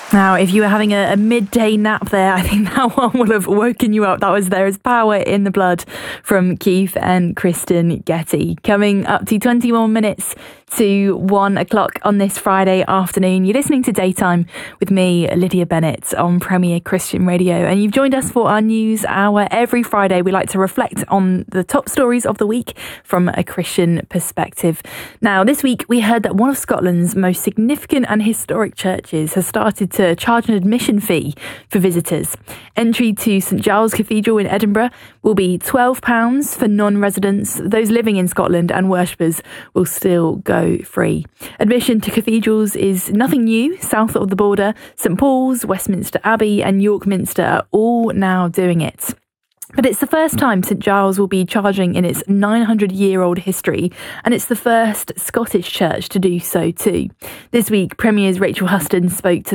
Now, if you were having a midday nap there, I think that one would have woken you up. That was There Is Power in the Blood from Keith and Kristen Getty. Coming up to 21 minutes to 1 o'clock on this Friday afternoon. You're listening to Daytime with me, Lydia Bennett, on Premier Christian Radio. And you've joined us for our news hour. Every Friday, we like to reflect on the top stories of the week from a Christian perspective. Now, this week, we heard that one of Scotland's most significant and historic churches has started to charge an admission fee for visitors. Entry to St Giles Cathedral in Edinburgh will be £12 for non-residents. Those living in Scotland and worshippers will still go free. Admission to cathedrals is nothing new south of the border. St Paul's, Westminster Abbey and York Minster are all now doing it. But it's the first time St Giles will be charging in its 900-year-old history, and it's the first Scottish church to do so too. This week, Premier's Rachel Huston spoke to